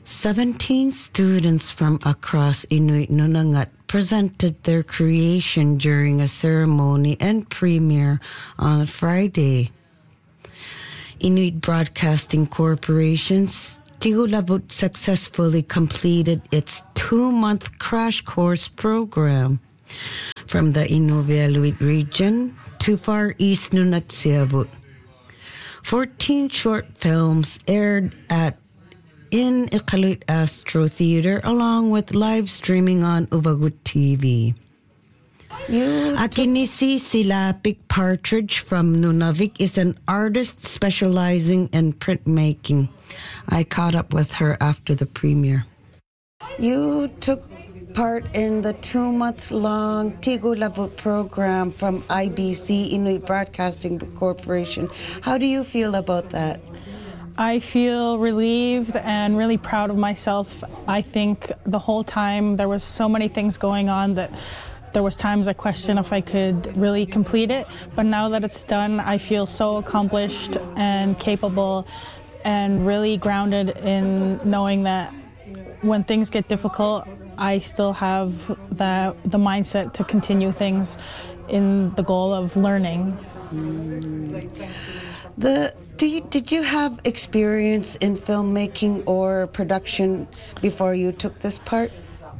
17 students from across Inuit Nunangat presented their creation during a ceremony and premiere on Friday. Inuit Broadcasting Corporation's Tigulabut successfully completed its 2-month crash course program from the Inuvialuit region to Far East Nunatsiavut. 14 short films aired in Iqaluit Astro Theater along with live streaming on Uvagut TV. Akinisi Silapik Partridge from Nunavik is an artist specializing in printmaking. I caught up with her after the premiere. You took part in the 2-month-long Tigulabut program from IBC, Inuit Broadcasting Corporation. How do you feel about that? I feel relieved and really proud of myself. I think the whole time there was so many things going on that there was times I questioned if I could really complete it. But now that it's done, I feel so accomplished and capable and really grounded in knowing that when things get difficult, I still have the mindset to continue things in the goal of learning. Did you have experience in filmmaking or production before you took this part?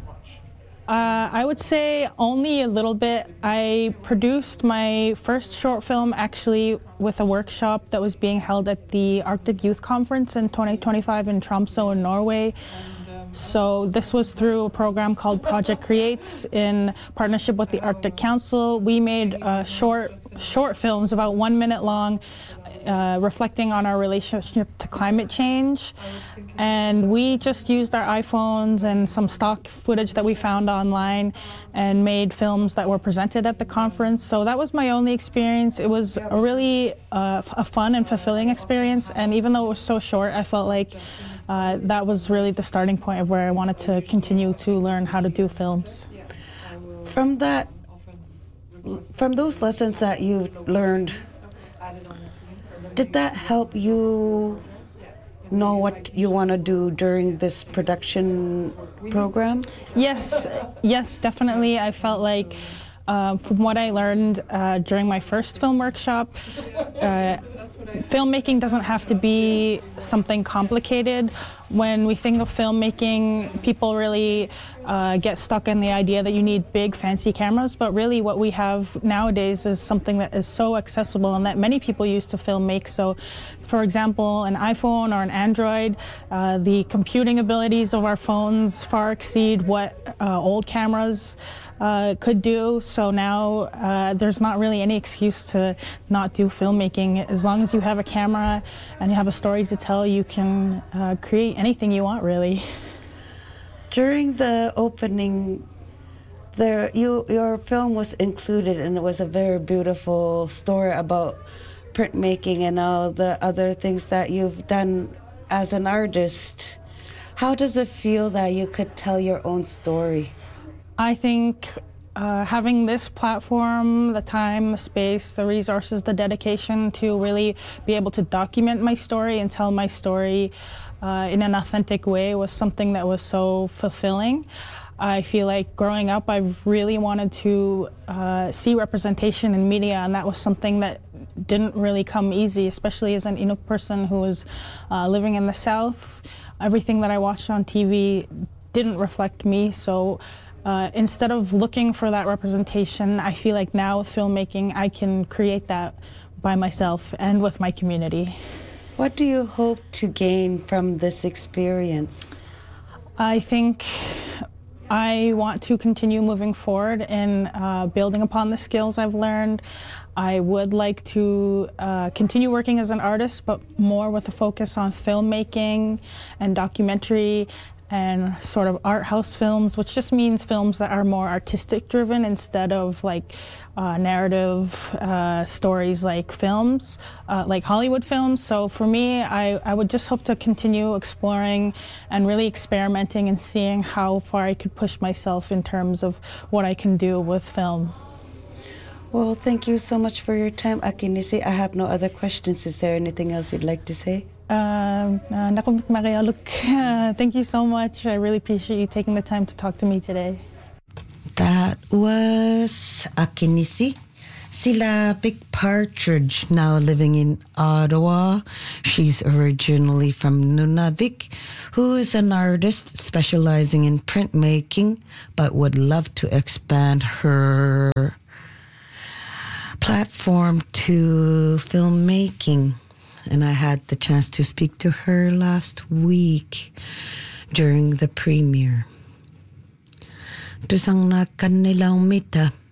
I would say only a little bit. I produced my first short film actually with a workshop that was being held at the Arctic Youth Conference in 2025 in Tromsø in Norway. So this was through a program called Project Creates in partnership with the Arctic Council. We made short films about 1 minute long, reflecting on our relationship to climate change. And we just used our iPhones and some stock footage that we found online and made films that were presented at the conference. So that was my only experience. It was a really a fun and fulfilling experience. And even though it was so short, I felt like that was really the starting point of where I wanted to continue to learn how to do films. From those lessons that you learned, did that help you know what you want to do during this production program? Yes, definitely. I felt like from what I learned during my first film workshop, filmmaking doesn't have to be something complicated. When we think of filmmaking, people really get stuck in the idea that you need big, fancy cameras, but really what we have nowadays is something that is so accessible and that many people use to filmmake. So, for example, an iPhone or an Android, the computing abilities of our phones far exceed what old cameras could do. So now there's not really any excuse to not do filmmaking. As long as you have a camera and you have a story to tell, you can create anything you want, really. During the opening, your film was included, and it was a very beautiful story about printmaking and all the other things that you've done as an artist. How does it feel that you could tell your own story? I think having this platform, the time, the space, the resources, the dedication to really be able to document my story and tell my story in an authentic way was something that was so fulfilling. I feel like growing up, I've really wanted to see representation in media, and that was something that didn't really come easy, especially as an Inuk person who was living in the South. Everything that I watched on TV didn't reflect me, so instead of looking for that representation, I feel like now with filmmaking, I can create that by myself and with my community. What do you hope to gain from this experience? I think I want to continue moving forward in building upon the skills I've learned. I would like to continue working as an artist, but more with a focus on filmmaking and documentary and sort of art house films, which just means films that are more artistic driven instead of like narrative stories like films, like Hollywood films. So for me, I would just hope to continue exploring and really experimenting and seeing how far I could push myself in terms of what I can do with film. Well, thank you so much for your time, Akinisi. I have no other questions. Is there anything else you'd like to say? Nakumik Maria, look, thank you so much. I really appreciate you taking the time to talk to me today. That was Akinisi. Sila Big Partridge, now living in Ottawa. She's originally from Nunavik, who is an artist specializing in printmaking, but would love to expand her platform to filmmaking. And I had the chance to speak to her last week during the premiere. Tusang na kanilang mita.